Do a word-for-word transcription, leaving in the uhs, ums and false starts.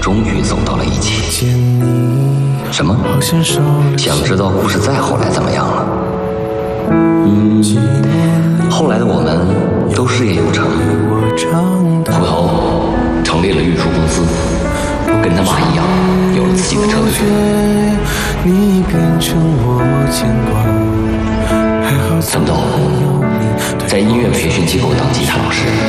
终于走到了一起。什么？想知道故事再后来怎么样了？嗯，后来的我们都事业有成，虎头成立了运输公司，跟他妈一样有了自己的车队。奋斗在音乐培训机构当吉他老师。